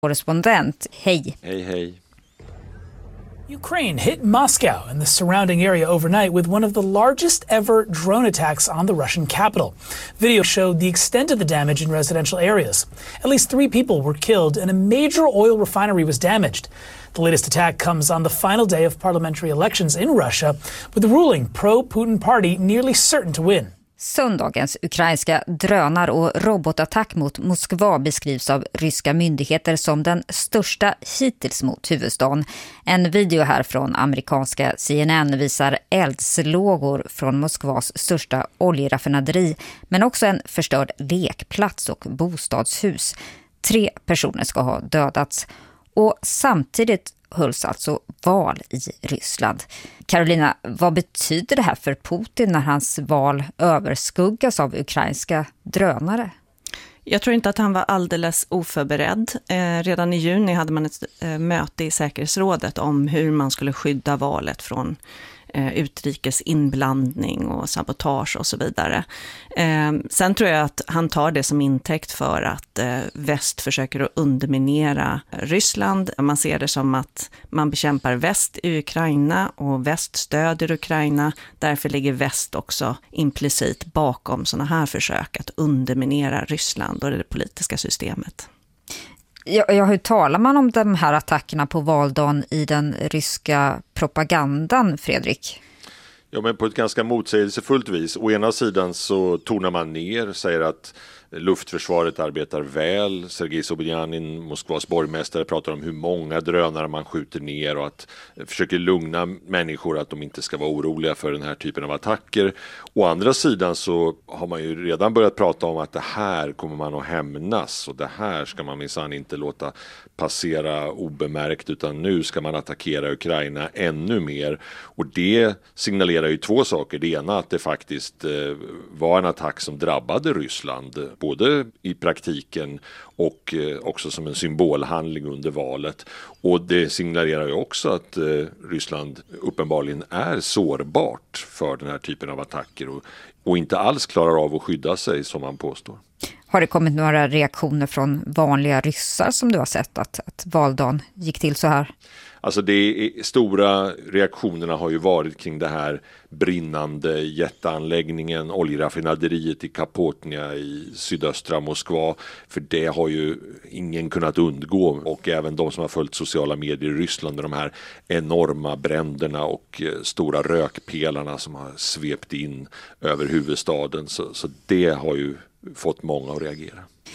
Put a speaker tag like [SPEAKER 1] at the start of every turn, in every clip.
[SPEAKER 1] korrespondent. Hej!
[SPEAKER 2] Hej, hej.
[SPEAKER 3] Ukraine hit Moscow and the surrounding area overnight with one of the largest ever drone attacks on the Russian capital. Video showed the extent of the damage in residential areas. At least 3 people were killed and a major oil refinery was damaged. The latest attack comes on the final day of parliamentary elections in Russia, with the ruling pro-Putin party nearly certain to win.
[SPEAKER 1] Söndagens ukrainska drönar- och robotattack mot Moskva beskrivs av ryska myndigheter som den största hittills mot huvudstaden. En video här från amerikanska CNN visar eldslågor från Moskvas största oljeraffinaderi, men också en förstörd lekplats och bostadshus. 3 personer ska ha dödats. Och samtidigt hölls alltså val i Ryssland. Carolina, vad betyder det här för Putin när hans val överskuggas av ukrainska drönare?
[SPEAKER 4] Jag tror inte att han var alldeles oförberedd. Redan i juni hade man ett möte i säkerhetsrådet om hur man skulle skydda valet från utrikes inblandning och sabotage och så vidare. Sen tror jag att han tar det som intäkt för att väst försöker att underminera Ryssland. Man ser det som att man bekämpar väst i Ukraina och väst stöder Ukraina. Därför ligger väst också implicit bakom sådana här försök att underminera Ryssland och det politiska systemet.
[SPEAKER 1] Ja, hur talar man om de här attackerna på valdagen i den ryska propagandan, Fredrik?
[SPEAKER 2] Ja, men på ett ganska motsägelsefullt vis. Å ena sidan så tonar man ner, säger att luftförsvaret arbetar väl. Sergej Sobyanin, Moskvas borgmästare, pratar om hur många drönare man skjuter ner och att försöker lugna människor att de inte ska vara oroliga för den här typen av attacker. Å andra sidan så har man ju redan börjat prata om att det här kommer man att hämnas och det här ska man minsann inte låta passera obemärkt, utan nu ska man attackera Ukraina ännu mer. Och det signalerar ju 2 saker. Det ena att det faktiskt var en attack som drabbade Ryssland, både i praktiken och också som en symbolhandling under valet. Och det signalerar ju också att Ryssland uppenbarligen är sårbart för den här typen av attacker och inte alls klarar av att skydda sig, som man påstår.
[SPEAKER 1] Har det kommit några reaktioner från vanliga ryssar som du har sett att valdagen gick till så här?
[SPEAKER 2] Alltså stora reaktionerna har ju varit kring det här brinnande jätteanläggningen, oljeraffinaderiet i Kapotnia i sydöstra Moskva. För det har ju ingen kunnat undgå, och även de som har följt sociala medier i Ryssland, de här enorma bränderna och stora rökpelarna som har svept in över huvudstaden. Så det har ju fått många att reagera.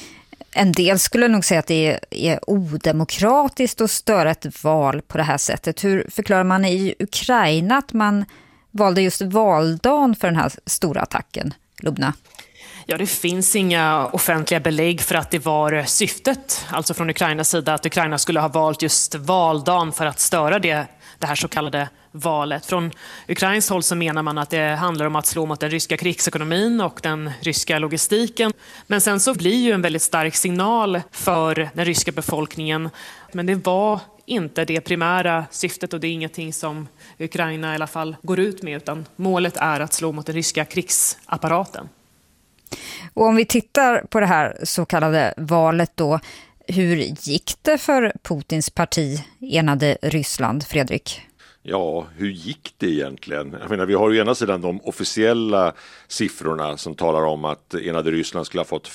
[SPEAKER 1] En del skulle nog säga att det är odemokratiskt att störa ett val på det här sättet. Hur förklarar man i Ukraina att man valde just valdagen för den här stora attacken, Lubna?
[SPEAKER 5] Ja, det finns inga offentliga belägg för att det var syftet, alltså från Ukrainas sida, att Ukraina skulle ha valt just valdagen för att störa det här så kallade valet. Från Ukrains håll så menar man att det handlar om att slå mot den ryska krigsekonomin och den ryska logistiken. Men sen så blir ju en väldigt stark signal för den ryska befolkningen. Men det var inte det primära syftet, och det är ingenting som Ukraina i alla fall går ut med, utan målet är att slå mot den ryska krigsapparaten.
[SPEAKER 1] Och om vi tittar på det här så kallade valet då, hur gick det för Putins parti Enade Ryssland, Fredrik?
[SPEAKER 2] Ja, hur gick det egentligen? Jag menar, vi har ju ena sidan de officiella siffrorna som talar om att Enade Ryssland skulle ha fått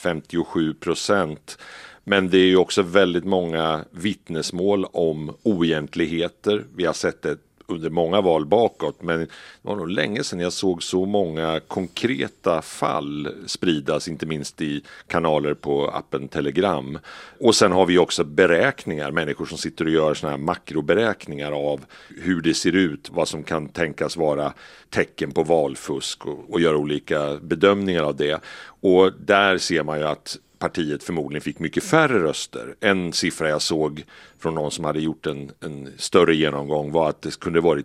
[SPEAKER 2] 57%. Men det är ju också väldigt många vittnesmål om oegentligheter. Vi har sett det under många val bakåt, men det var nog länge sedan jag såg så många konkreta fall spridas, inte minst i kanaler på appen Telegram. Och sen har vi också beräkningar, människor som sitter och gör såna här makroberäkningar av hur det ser ut, vad som kan tänkas vara tecken på valfusk och gör olika bedömningar av det. Och där ser man ju att partiet förmodligen fick mycket färre röster. En siffra jag såg från någon som hade gjort en större genomgång var att det kunde varit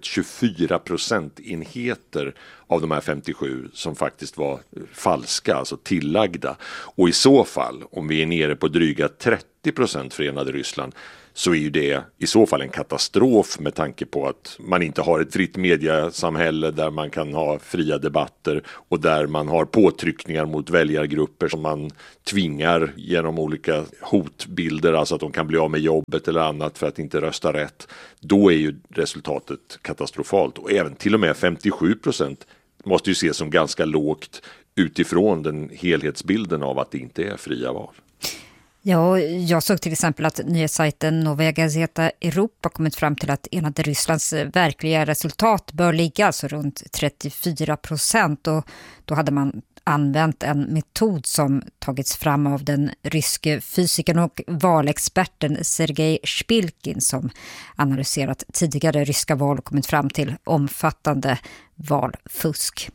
[SPEAKER 2] 24% av de här 57 som faktiskt var falska, alltså tillagda. Och i så fall, om vi är nere på dryga 30% förenade Ryssland, så är ju det i så fall en katastrof med tanke på att man inte har ett fritt mediasamhälle där man kan ha fria debatter och där man har påtryckningar mot väljargrupper som man tvingar genom olika hotbilder, alltså att de kan bli av med jobbet eller annat för att inte rösta rätt. Då är ju resultatet katastrofalt, och även till och med 57% måste ju ses som ganska lågt utifrån den helhetsbilden av att det inte är fria val.
[SPEAKER 1] Ja, jag såg till exempel att nyhetssajten Novaya Gazeta Europa kommit fram till att enade Rysslands verkliga resultat bör ligga alltså runt 34%, och då hade man använt en metod som tagits fram av den ryske fysikern och valexperten Sergej Spilkin, som analyserat tidigare ryska val och kommit fram till omfattande valfusk.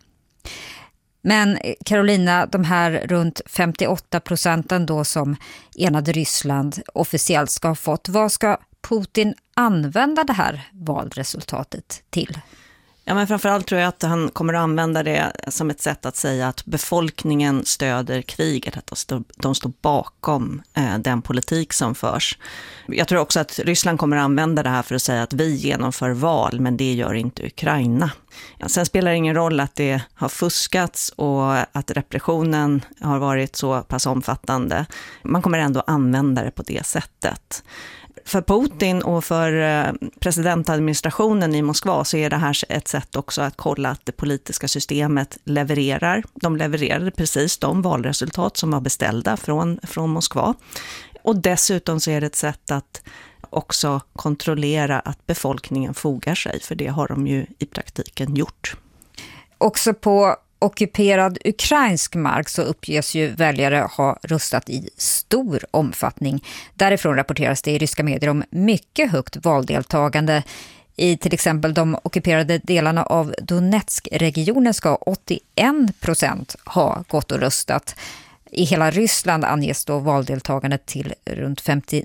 [SPEAKER 1] Men Carolina, de här runt 58% då som enade Ryssland officiellt ska ha fått, vad ska Putin använda det här valresultatet till?
[SPEAKER 4] Ja, men framförallt tror jag att han kommer att använda det som ett sätt att säga att befolkningen stöder kriget, att de står bakom den politik som förs. Jag tror också att Ryssland kommer att använda det här för att säga att vi genomför val, men det gör inte Ukraina. Ja, sen spelar det ingen roll att det har fuskats och att repressionen har varit så pass omfattande. Man kommer ändå använda det på det sättet. För Putin och för presidentadministrationen i Moskva så är det här ett sätt också att kolla att det politiska systemet levererar. De levererade precis de valresultat som var beställda från Moskva. Och dessutom så är det ett sätt att också kontrollera att befolkningen fogar sig, för det har de ju i praktiken gjort.
[SPEAKER 1] Också på ockuperad ukrainsk mark så uppges ju väljare ha röstat i stor omfattning. Därifrån rapporteras det i ryska medier om mycket högt valdeltagande. I till exempel de ockuperade delarna av Donetsk-regionen ska 81% ha gått och röstat. I hela Ryssland anges då valdeltagandet till runt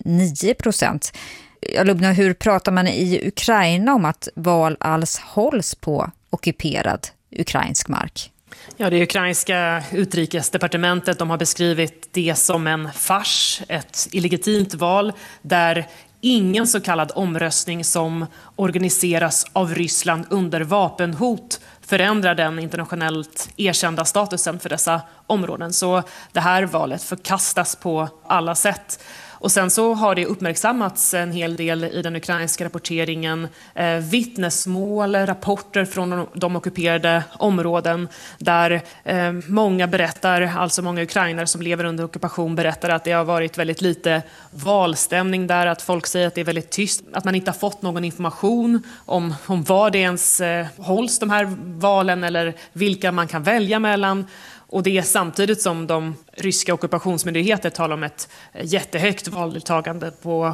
[SPEAKER 1] 59%. Lubna, hur pratar man i Ukraina om att val alls hålls på ockuperad ukrainsk mark?
[SPEAKER 5] Ja, det ukrainska utrikesdepartementet, de har beskrivit det som en fars, ett illegitimt val där ingen så kallad omröstning som organiseras av Ryssland under vapenhot förändrar den internationellt erkända statusen för dessa områden. Så det här valet förkastas på alla sätt. Och sen så har det uppmärksammats en hel del i den ukrainska rapporteringen, vittnesmål, rapporter från de ockuperade områden där många berättar, alltså många ukrainare som lever under ockupation berättar att det har varit väldigt lite valstämning där, att folk säger att det är väldigt tyst, att man inte har fått någon information om vad det ens hålls de här valen eller vilka man kan välja mellan. Och det är samtidigt som de ryska ockupationsmyndigheter talar om ett jättehögt valdeltagande på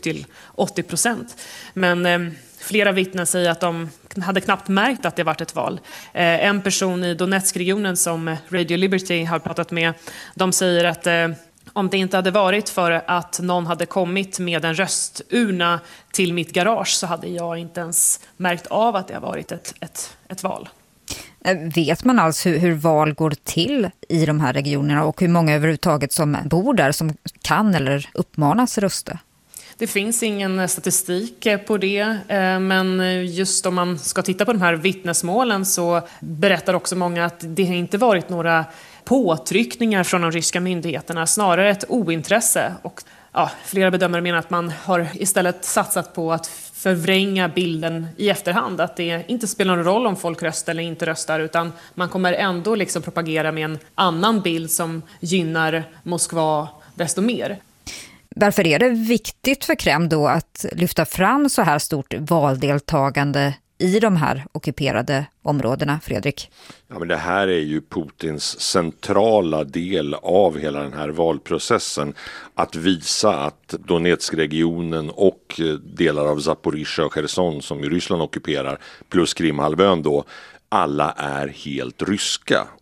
[SPEAKER 5] 70-80%. Men flera vittnen säger att de hade knappt märkt att det varit ett val. En person i Donetsk-regionen som Radio Liberty har pratat med, de säger att om det inte hade varit för att någon hade kommit med en rösturna till mitt garage så hade jag inte ens märkt av att det har varit ett val.
[SPEAKER 1] Vet man alltså hur val går till i de här regionerna och hur många överhuvudtaget som bor där som kan eller uppmanas rösta?
[SPEAKER 5] Det finns ingen statistik på det, men just om man ska titta på de här vittnesmålen så berättar också många att det inte varit några påtryckningar från de ryska myndigheterna, snarare ett ointresse. Och flera bedömare menar att man har istället satsat på att förvränga bilden i efterhand, att det inte spelar någon roll om folk röstar eller inte röstar, utan man kommer ändå liksom propagera med en annan bild som gynnar Moskva desto mer.
[SPEAKER 1] Varför är det viktigt för Kreml då att lyfta fram så här stort valdeltagande i de här ockuperade områdena, Fredrik?
[SPEAKER 2] Ja, men det här är ju Putins centrala del av hela den här valprocessen. Att visa att Donetsk-regionen och delar av Zaporizjzja och Cherson som ju Ryssland ockuperar plus Krimhalvön då, alla är helt ryska. Och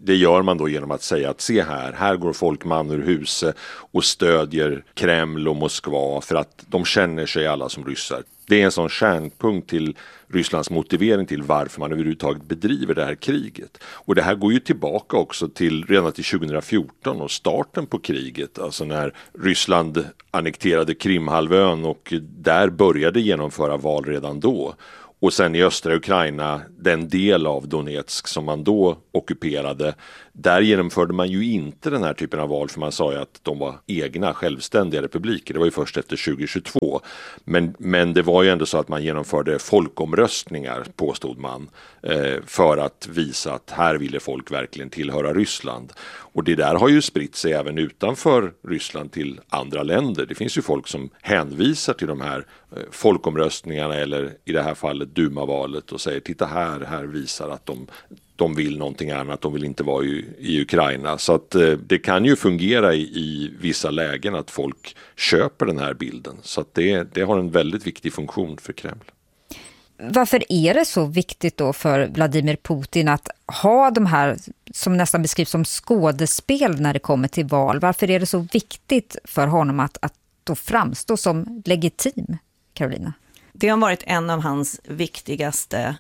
[SPEAKER 2] det gör man då genom att säga att se här går folk man ur huset och stödjer Kreml och Moskva för att de känner sig alla som ryssar. Det är en sån kärnpunkt till Rysslands motivering till varför man överhuvudtaget bedriver det här kriget. Och det här går ju tillbaka också till redan till 2014 och starten på kriget. Alltså när Ryssland annekterade Krimhalvön och där började genomföra val redan då. Och sen i östra Ukraina, den del av Donetsk som man då ockuperade, där genomförde man ju inte den här typen av val för man sa ju att de var egna självständiga republiker. Det var ju först efter 2022. Men det var ju ändå så att man genomförde folkomröstningar, påstod man, för att visa att här ville folk verkligen tillhöra Ryssland. Och det där har ju spritt sig även utanför Ryssland till andra länder. Det finns ju folk som hänvisar till de här folkomröstningarna eller i det här fallet Duma-valet och säger titta här visar att de vill någonting annat, de vill inte vara i Ukraina. Så att det kan ju fungera i vissa lägen att folk köper den här bilden. Så att det har en väldigt viktig funktion för Kreml.
[SPEAKER 1] Varför är det så viktigt då för Vladimir Putin att ha de här som nästan beskrivs som skådespel när det kommer till val? Varför är det så viktigt för honom att då framstå som legitim, Carolina?
[SPEAKER 4] Det har varit en av hans viktigaste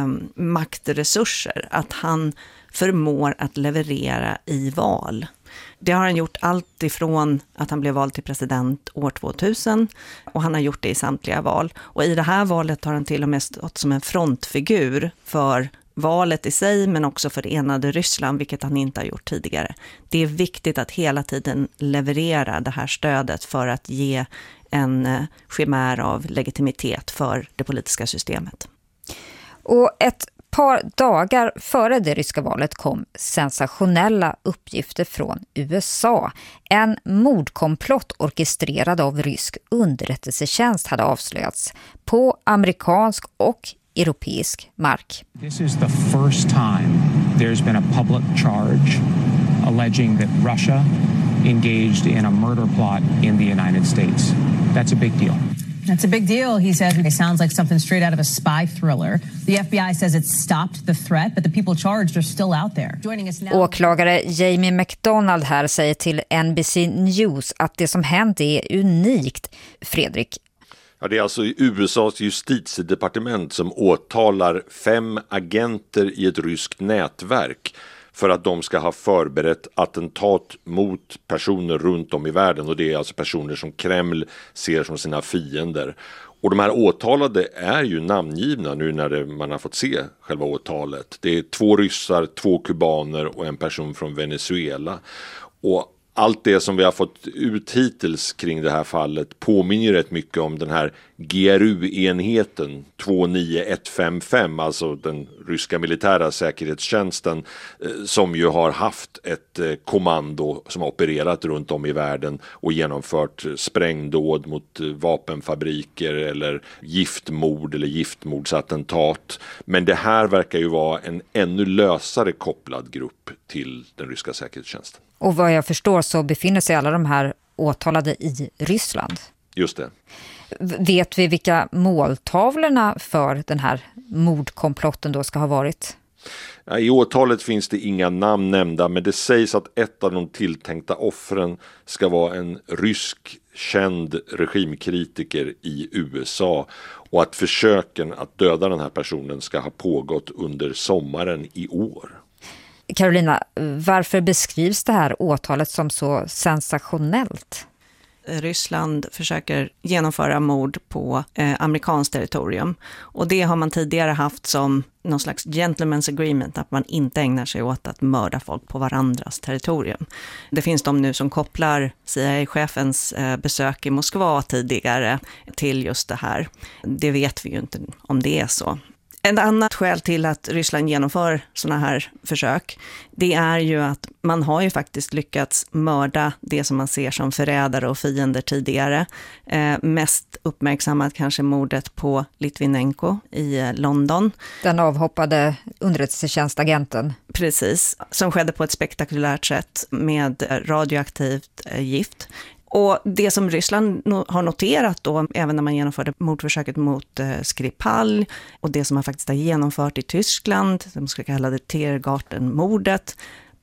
[SPEAKER 4] maktresurser, att han förmår att leverera i val. Det har han gjort allt ifrån att han blev vald till president år 2000 och han har gjort det i samtliga val. Och i det här valet har han till och med stått som en frontfigur för valet i sig men också för enade Ryssland, vilket han inte har gjort tidigare. Det är viktigt att hela tiden leverera det här stödet för att ge en skimär av legitimitet för det politiska systemet.
[SPEAKER 1] Och ett par dagar före det ryska valet kom sensationella uppgifter från USA. En mordkomplott orkestrerad av rysk underrättelsetjänst hade avslöjats på amerikansk och europeisk mark.
[SPEAKER 6] This is the first time there's been a public charge alleging that Russia engaged in a murder plot in the United States. That's a big deal.
[SPEAKER 7] That's a big deal, he says. It sounds like something straight out of a spy thriller. The FBI says it stopped the threat, but the people charged are still out there. Joining us now.
[SPEAKER 1] Åklagare Jamie McDonald här säger till NBC News att det som hänt är unikt. Fredrik.
[SPEAKER 2] Ja, det är alltså USAs justitiedepartement som åtalar 5 agenter i ett ryskt nätverk för att de ska ha förberett attentat mot personer runt om i världen. Och det är alltså personer som Kreml ser som sina fiender. Och de här åtalade är ju namngivna nu när man har fått se själva åtalet. Det är 2 ryssar, 2 kubaner och en person från Venezuela. Och allt det som vi har fått ut hittills kring det här fallet påminner rätt mycket om den här GRU-enheten 29155, alltså den ryska militära säkerhetstjänsten som ju har haft ett kommando som har opererat runt om i världen och genomfört sprängdåd mot vapenfabriker eller giftmord eller giftmordsattentat. Men det här verkar ju vara en ännu lösare kopplad grupp till den ryska säkerhetstjänsten.
[SPEAKER 1] Och vad jag förstår så befinner sig alla de här åtalade i Ryssland.
[SPEAKER 2] Just det.
[SPEAKER 1] Vet vi vilka måltavlorna för den här mordkomplotten då ska ha varit?
[SPEAKER 2] Ja, i åtalet finns det inga namn nämnda, men det sägs att ett av de tilltänkta offren ska vara en rysk känd regimkritiker i USA och att försöken att döda den här personen ska ha pågått under sommaren i år.
[SPEAKER 1] Carolina, varför beskrivs det här åtalet som så sensationellt?
[SPEAKER 4] Ryssland försöker genomföra mord på amerikanskt territorium. Och det har man tidigare haft som någon slags gentleman's agreement, att man inte ägnar sig åt att mörda folk på varandras territorium. Det finns de nu som kopplar CIA-chefens besök i Moskva tidigare till just det här. Det vet vi ju inte om det är så. Ett annat skäl till att Ryssland genomför såna här försök, det är ju att man har ju faktiskt lyckats mörda det som man ser som förrädare och fiender tidigare. Mest uppmärksammat kanske mordet på Litvinenko i London.
[SPEAKER 1] Den avhoppade underrättelsetjänstagenten.
[SPEAKER 4] Precis, som skedde på ett spektakulärt sätt med radioaktivt gift. Och det som Ryssland har noterat då, även när man genomförde mordförsöket mot Skripal och det som man faktiskt har genomfört i Tyskland, som ska kalla det Tiergarten-mordet,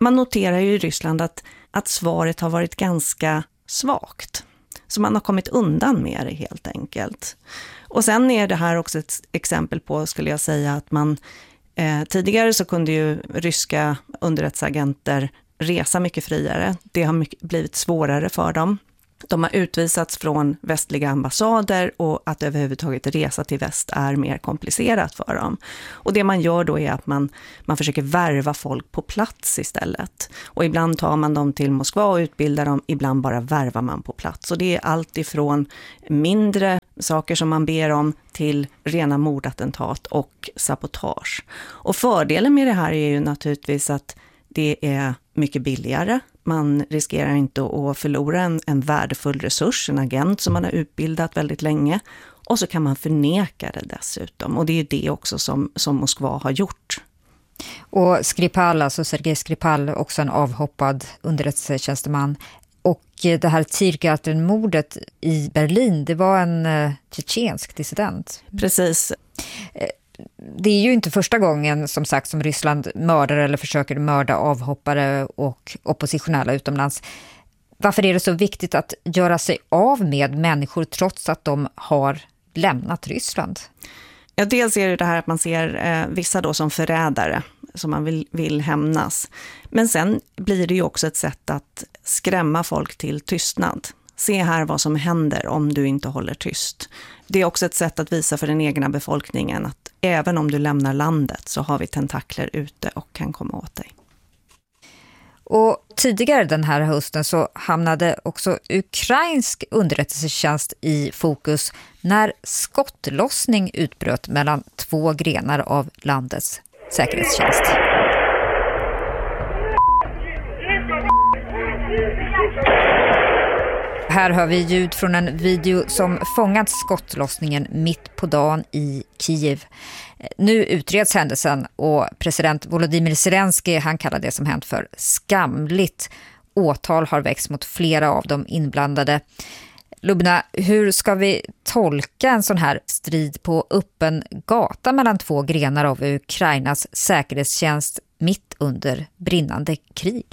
[SPEAKER 4] man noterar ju i Ryssland att svaret har varit ganska svagt. Så man har kommit undan med det helt enkelt. Och sen är det här också ett exempel på, skulle jag säga, att man tidigare så kunde ju ryska underrättelseagenter resa mycket friare. Det har blivit svårare för dem. De har utvisats från västliga ambassader och att överhuvudtaget resa till väst är mer komplicerat för dem. Och det man gör då är att man försöker värva folk på plats istället. Och ibland tar man dem till Moskva och utbildar dem, ibland bara värvar man på plats. Och det är allt ifrån mindre saker som man ber om till rena mordattentat och sabotage. Och fördelen med det här är ju naturligtvis att det är mycket billigare. Man riskerar inte att förlora en värdefull resurs, en agent som man har utbildat väldigt länge. Och så kan man förneka det dessutom. Och det är det också som Moskva har gjort.
[SPEAKER 1] Och Skripal, alltså Sergej Skripal, också en avhoppad underrättelsetjänsteman. Och det här Tiergarten-mordet i Berlin, det var en tjetjensk dissident.
[SPEAKER 4] Precis.
[SPEAKER 1] Det är ju inte första gången som sagt som Ryssland mördar eller försöker mörda avhoppare och oppositionella utomlands. Varför är det så viktigt att göra sig av med människor trots att de har lämnat Ryssland?
[SPEAKER 4] Ja, dels är det här att man ser vissa då som förrädare som man vill hämnas. Men sen blir det ju också ett sätt att skrämma folk till tystnad. Se här vad som händer om du inte håller tyst. Det är också ett sätt att visa för den egna befolkningen att även om du lämnar landet så har vi tentakler ute och kan komma åt dig.
[SPEAKER 1] Och tidigare den här hösten så hamnade också ukrainsk underrättelsetjänst i fokus när skottlossning utbröt mellan två grenar av landets säkerhetstjänst. Här hör vi ljud från en video som fångat skottlossningen mitt på dagen i Kiev. Nu utreds händelsen och president Volodymyr Zelensky, han kallar det som hänt för skamligt. Åtal har väckts mot flera av de inblandade. Lubna, hur ska vi tolka en sån här strid på öppen gata mellan två grenar av Ukrainas säkerhetstjänst mitt under brinnande krig?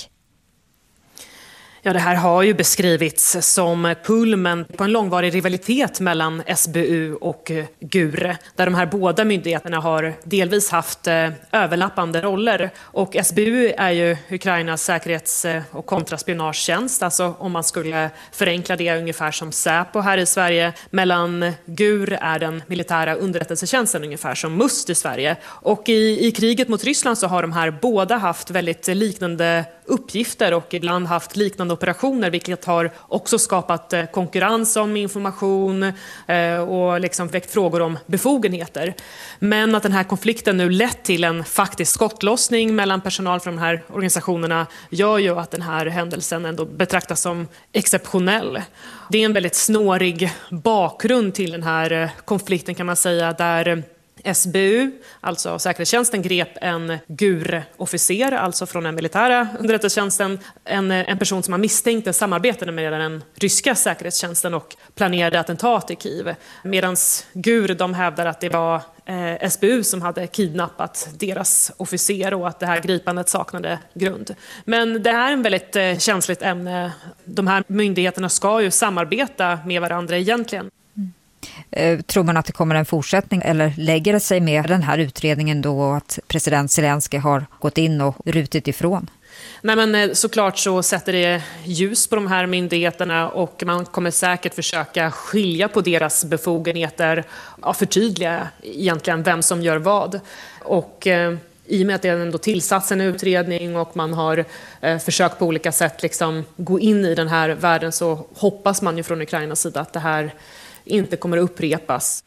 [SPEAKER 5] Ja, det här har ju beskrivits som kulmen på en långvarig rivalitet mellan SBU och GUR, där de här båda myndigheterna har delvis haft överlappande roller. Och SBU är ju Ukrainas säkerhets- och kontraspionagetjänst, alltså om man skulle förenkla det ungefär som Säpo här i Sverige. Mellan GUR är den militära underrättelsetjänsten ungefär som MUST i Sverige. Och i kriget mot Ryssland så har de här båda haft väldigt liknande uppgifter och ibland haft liknande operationer, vilket har också skapat konkurrens om information och liksom väckt frågor om befogenheter. Men att den här konflikten nu lett till en faktisk skottlossning mellan personal från de här organisationerna gör ju att den här händelsen ändå betraktas som exceptionell. Det är en väldigt snårig bakgrund till den här konflikten kan man säga, där SBU, alltså säkerhetstjänsten, grep en GUR-officer, alltså från den militära underrättelsetjänsten, en person som man misstänkte samarbetade med den ryska säkerhetstjänsten och planerade attentat i Kiev. Medan GUR, de hävdar att det var SBU som hade kidnappat deras officer och att det här gripandet saknade grund. Men det är en väldigt känsligt ämne. De här myndigheterna ska ju samarbeta med varandra egentligen.
[SPEAKER 1] Tror man att det kommer en fortsättning eller lägger det sig med den här utredningen då att president Zelensky har gått in och rutit ifrån?
[SPEAKER 5] Nej, men såklart så sätter det ljus på de här myndigheterna och man kommer säkert försöka skilja på deras befogenheter och förtydliga egentligen vem som gör vad. Och i och med att det ändå tillsatts en utredning och man har försökt på olika sätt liksom gå in i den här världen, så hoppas man ju från Ukrainas sida att det här inte kommer att upprepas.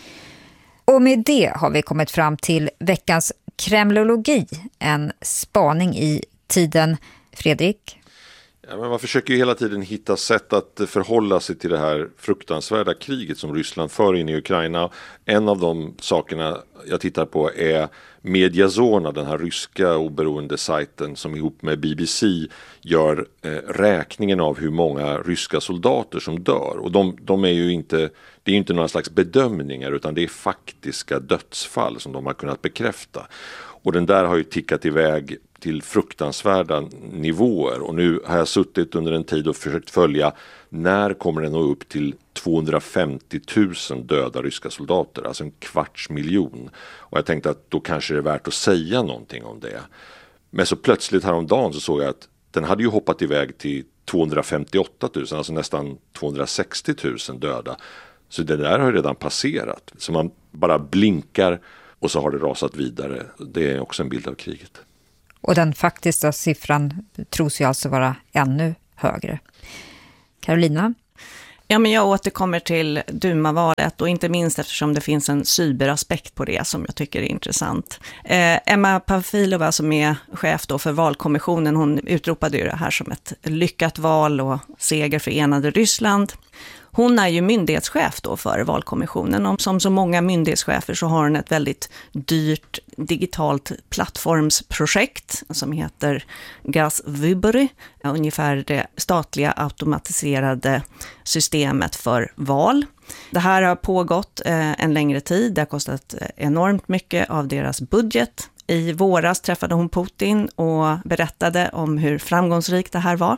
[SPEAKER 1] Och med det har vi kommit fram till veckans kremlologi, en spaning i tiden. Fredrik?
[SPEAKER 2] Ja, men man försöker ju hela tiden hitta sätt att förhålla sig till det här fruktansvärda kriget som Ryssland för in i Ukraina. En av de sakerna jag tittar på är Mediazona, den här ryska oberoende sajten som ihop med BBC gör räkningen av hur många ryska soldater som dör. Och de är ju inte, det är ju inte några slags bedömningar utan det är faktiska dödsfall som de har kunnat bekräfta. Och den där har ju tickat iväg till fruktansvärda nivåer. Och nu har jag suttit under en tid och försökt följa när kommer den nå upp till 250 000 döda ryska soldater, alltså 250 000. Och jag tänkte att då kanske det är värt att säga någonting om det. Men så plötsligt häromdagen så såg jag att den hade ju hoppat iväg till 258 000, alltså nästan 260 000 döda. Så det där har ju redan passerat. Så man bara blinkar och så har det rasat vidare. Det är också en bild av kriget.
[SPEAKER 1] Och den faktiska siffran tros ju alltså vara ännu högre. Carolina?
[SPEAKER 4] Ja, men jag återkommer till Duma-valet och inte minst eftersom det finns en cyberaspekt på det som jag tycker är intressant. Emma Pavlova som är chef då för valkommissionen, hon utropade ju det här som ett lyckat val och seger för enade Ryssland. Hon är ju myndighetschef då för valkommissionen och som så många myndighetschefer så har hon ett väldigt dyrt digitalt plattformsprojekt som heter Gaz-Wybory, ungefär det statliga automatiserade systemet för val. Det här har pågått en längre tid, det har kostat enormt mycket av deras budget. I våras träffade hon Putin och berättade om hur framgångsrikt det här var.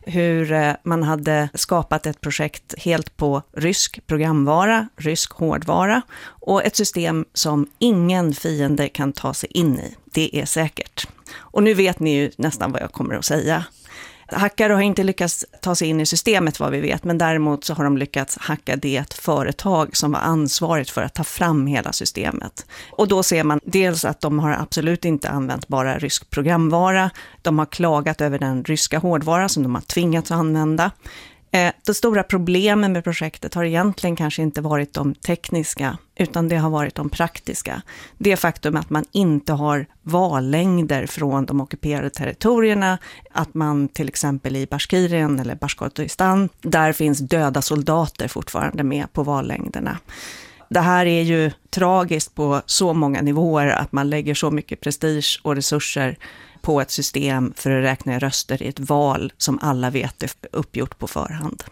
[SPEAKER 4] Hur man hade skapat ett projekt helt på rysk programvara, rysk hårdvara och ett system som ingen fiende kan ta sig in i. Det är säkert. Och nu vet ni ju nästan vad jag kommer att säga. Hackare har inte lyckats ta sig in i systemet vad vi vet, men däremot så har de lyckats hacka det företag som var ansvarigt för att ta fram hela systemet. Och då ser man dels att de har absolut inte använt bara rysk programvara, de har klagat över den ryska hårdvara som de har tvingats att använda. Det stora problemen med projektet har egentligen kanske inte varit de tekniska utan det har varit de praktiska. Det faktum att man inte har vallängder från de ockuperade territorierna, att man till exempel i Bashkirien eller Bashkortostan, där finns döda soldater fortfarande med på vallängderna. Det här är ju tragiskt på så många nivåer att man lägger så mycket prestige och resurser på ett system för att räkna röster i ett val som alla vet är uppgjort på förhand.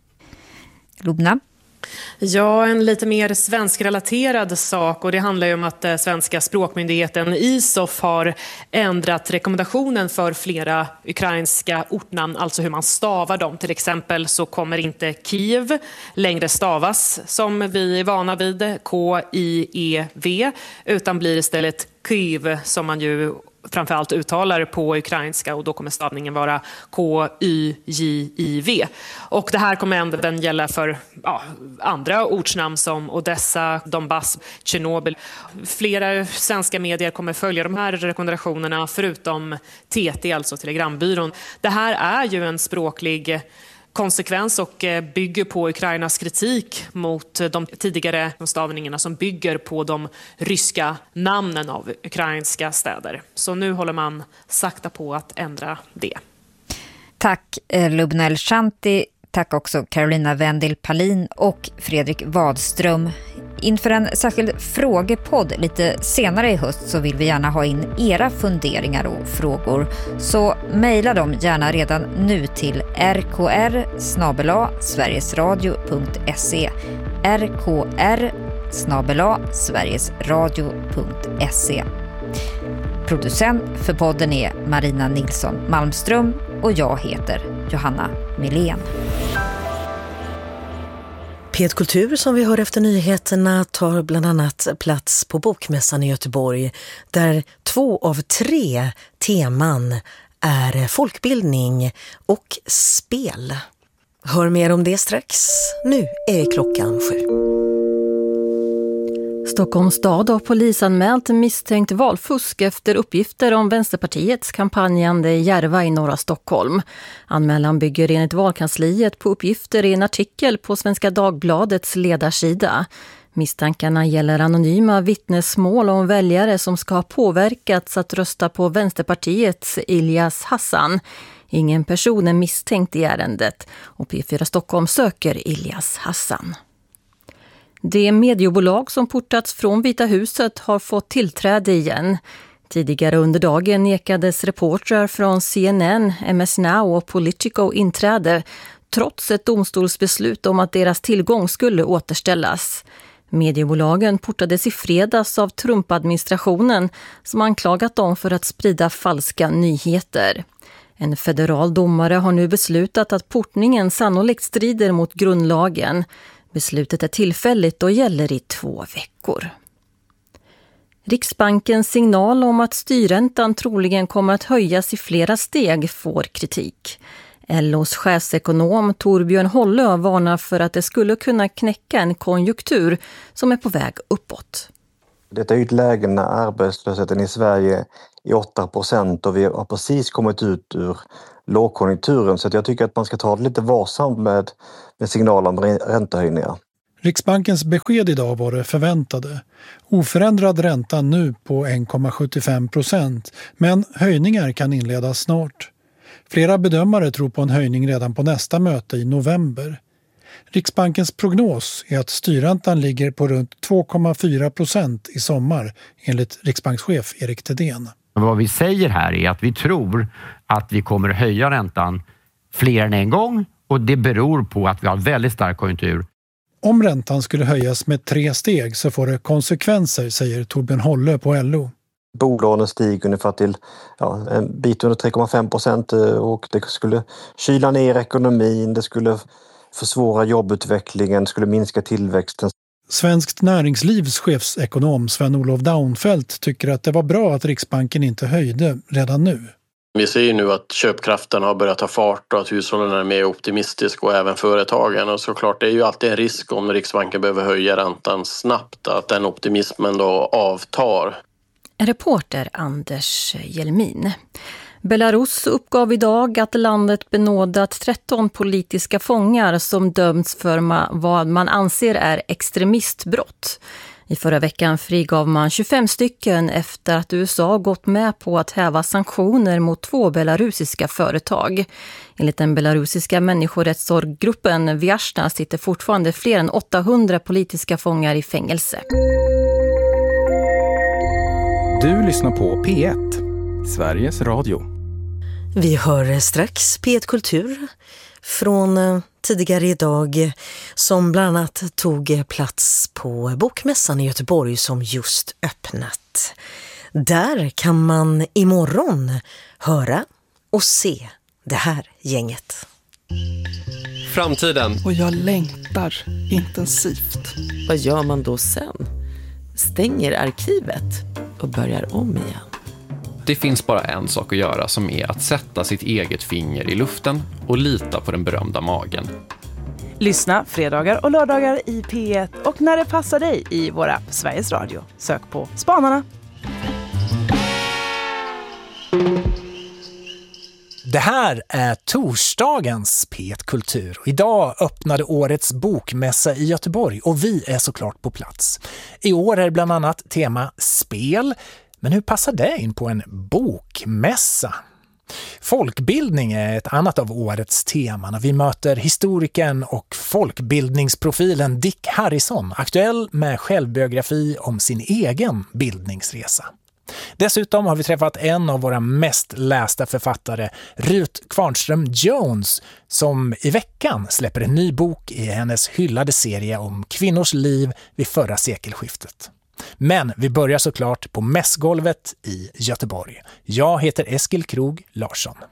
[SPEAKER 1] Lubna?
[SPEAKER 5] Ja, en lite mer svenskrelaterad sak och det handlar ju om att svenska språkmyndigheten ISOF har ändrat rekommendationen för flera ukrainska ortnamn, alltså hur man stavar dem. Till exempel så kommer inte Kiev längre stavas som vi är vana vid, K-I-E-V, utan blir istället Kyiv som man ju framförallt uttalar på ukrainska och då kommer stavningen vara K-Y-J-I-V. Och det här kommer även gälla för andra ortsnamn som Odessa, Donbass, Tjernobyl. Flera svenska medier kommer följa de här rekommendationerna förutom TT, alltså Telegrambyrån. Det här är ju en språklig konsekvens och bygger på Ukrainas kritik mot de tidigare stavningarna som bygger på de ryska namnen av ukrainska städer. Så nu håller man sakta på att ändra det.
[SPEAKER 1] Tack Lubna El-Shanti, tack också Carolina Wendel Palin och Fredrik Wadström. Inför en särskild frågepodd lite senare i höst så vill vi gärna ha in era funderingar och frågor. Så mejla dem gärna redan nu till rkr@sverigesradio.se rkr@sverigesradio.se. Producent för podden är Marina Nilsson Malmström och jag heter Johanna Milén.
[SPEAKER 8] P1 Kultur som vi hör efter nyheterna tar bland annat plats på Bokmässan i Göteborg där 2 av 3 teman är folkbildning och spel. Hör mer om det strax. Nu är klockan 7.
[SPEAKER 9] Stockholms stad har polisanmält misstänkt valfusk efter uppgifter om Vänsterpartiets kampanjande Järva i norra Stockholm. Anmälan bygger enligt valkansliet på uppgifter i en artikel på Svenska Dagbladets ledarsida. Misstankarna gäller anonyma vittnesmål om väljare som ska ha påverkats att rösta på Vänsterpartiets Ilyas Hassan. Ingen person är misstänkt i ärendet och P4 Stockholm söker Ilyas Hassan. Det mediebolag som portats från Vita huset har fått tillträde igen. Tidigare under dagen nekades reportrar från CNN, MS Now och Politico inträde trots ett domstolsbeslut om att deras tillgång skulle återställas. Mediebolagen portades i fredags av Trump-administrationen som anklagat dem för att sprida falska nyheter. En federal domare har nu beslutat att portningen sannolikt strider mot grundlagen. Beslutet är tillfälligt och gäller i 2 veckor. Riksbankens signal om att styrräntan troligen kommer att höjas i flera steg får kritik. LOs chefsekonom Torbjörn Hollö varnar för att det skulle kunna knäcka en konjunktur som är på väg uppåt.
[SPEAKER 10] Det är ju ett läge när arbetslösheten i Sverige är 8% och vi har precis kommit ut ur lågkonjunkturen, så att jag tycker att man ska ta det lite varsamt med signaler om räntehöjningar.
[SPEAKER 11] Riksbankens besked idag var det förväntade. Oförändrad ränta nu på 1,75%, men höjningar kan inledas snart. Flera bedömare tror på en höjning redan på nästa möte i november. Riksbankens prognos är att styrräntan ligger på runt 2,4% i sommar, enligt riksbankschef Erik Thedéen.
[SPEAKER 12] Vad vi säger här är att vi tror att vi kommer höja räntan fler än en gång, och det beror på att vi har väldigt stark konjunktur.
[SPEAKER 11] Om räntan skulle höjas med 3 steg så får det konsekvenser, säger Torbjörn Hollö på LO.
[SPEAKER 10] Bolånen stiger ungefär till en bit under 3,5% och det skulle kyla ner ekonomin, det skulle försvåra jobbutvecklingen, skulle minska tillväxten.
[SPEAKER 11] Svenskt näringslivs chefsekonom Sven-Olof Daunfeldt tycker att det var bra att Riksbanken inte höjde redan nu.
[SPEAKER 13] Vi ser ju nu att köpkraften har börjat ta fart och att hushållen är mer optimistiska och även företagen. Och såklart, det är ju alltid en risk om Riksbanken behöver höja räntan snabbt, att den optimismen då avtar.
[SPEAKER 9] Reporter Anders Jelmin. Belarus uppgav idag att landet benådat 13 politiska fångar som dömts för vad man anser är extremistbrott. I förra veckan frigav man 25 stycken efter att USA gått med på att häva sanktioner mot 2 belarusiska företag. Enligt den belarusiska människorättsorggruppen Viashna sitter fortfarande fler än 800 politiska fångar i fängelse.
[SPEAKER 14] Du lyssnar på P1, Sveriges Radio.
[SPEAKER 8] Vi hör strax P1 Kultur från tidigare idag som bland annat tog plats på Bokmässan i Göteborg som just öppnat. Där kan man imorgon höra och se det här gänget.
[SPEAKER 15] Framtiden.
[SPEAKER 16] Och jag längtar intensivt.
[SPEAKER 17] Vad gör man då sen? Stänger arkivet och börjar om igen.
[SPEAKER 15] Det finns bara en sak att göra, som är att sätta sitt eget finger i luften och lita på den berömda magen.
[SPEAKER 16] Lyssna fredagar och lördagar i P1 och när det passar dig i vår app Sveriges Radio. Sök på Spanarna.
[SPEAKER 3] Det här är torsdagens P1 Kultur. Idag öppnade årets bokmässa i Göteborg och vi är såklart på plats. I år är det bland annat tema spel. Men hur passar det in på en bokmässa? Folkbildning är ett annat av årets teman. Vi möter historikern och folkbildningsprofilen Dick Harrison, aktuell med självbiografi om sin egen bildningsresa. Dessutom har vi träffat en av våra mest lästa författare, Ruth Kvarnström Jones, som i veckan släpper en ny bok i hennes hyllade serie om kvinnors liv vid förra sekelskiftet. Men vi börjar såklart på mässgolvet i Göteborg. Jag heter Eskil Krog Larsson.